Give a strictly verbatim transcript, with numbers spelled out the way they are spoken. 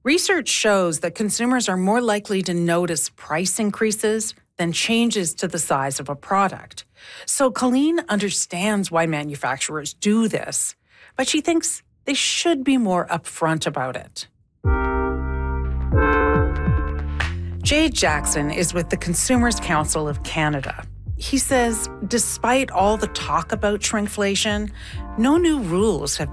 Research shows that consumers are more likely to notice price increases than changes to the size of a product. So Colleen understands why manufacturers do this, but she thinks they should be more upfront about it. Jay Jackson is with the Consumers Council of Canada. He says, despite all the talk about shrinkflation, no new rules have